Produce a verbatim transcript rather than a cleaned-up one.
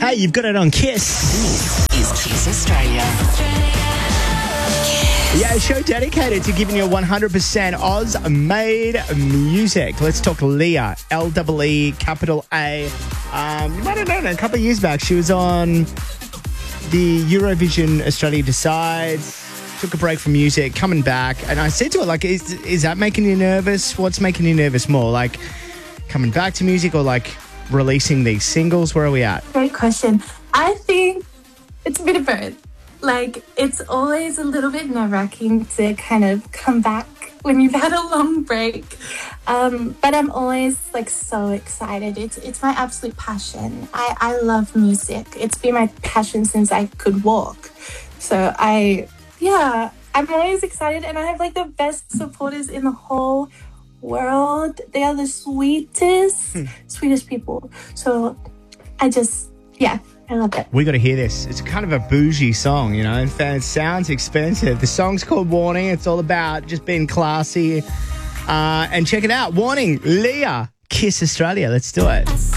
Hey, you've got it on Kiss. This is Kiss Australia. Yeah, a show dedicated to giving you one hundred percent Oz-made music. Let's talk Leah, L E E, capital A. Um, you might have known her a couple of years back. She was on the Eurovision Australia Decides, took a break from music, coming back. And I said to her, like, is, is that making you nervous? What's making you nervous more? Like, coming back to music or, like, releasing these singles? Where are we at? Great question. I think it's a bit of both. Like, it's always a little bit nerve-wracking to kind of come back when you've had a long break. Um, but I'm always, like, so excited. It's it's my absolute passion. I, I love music. It's been my passion since I could walk. So I, yeah, I'm always excited. And I have, like, the best supporters in the whole world. They are the sweetest, hmm. sweetest people. So I just, yeah. I love it. We got to hear this. It's kind of a bougie song, you know, and it sounds expensive. The song's called Warning. It's all about just being classy. Uh, and check it out. Warning, Leah, Kiss Australia. Let's do it.